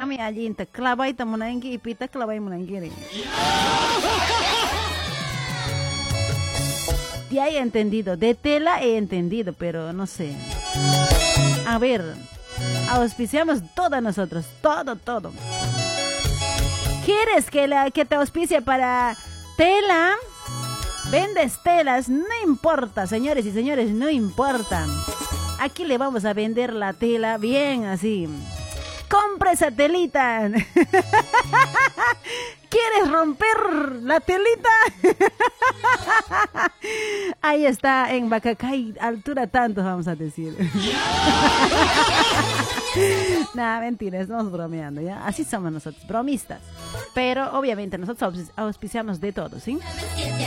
Llame allí, inta clavaita monangi y pita clavay monangiri. Ya he entendido, de tela he entendido, pero no sé. A ver, auspiciamos todas nosotros, todo. ¿Quieres que te auspicie para tela? ¿Vendes telas? No importa, señores y señores, no importa. Aquí le vamos a vender la tela bien así. ¡Compra esa telita! ¿Quieres romper la telita? Ahí está, en Bacacay, altura tanto, vamos a decir. Nada, mentira, estamos bromeando, ¿ya? Así somos nosotros, bromistas. Pero obviamente nosotros auspiciamos de todo, ¿sí?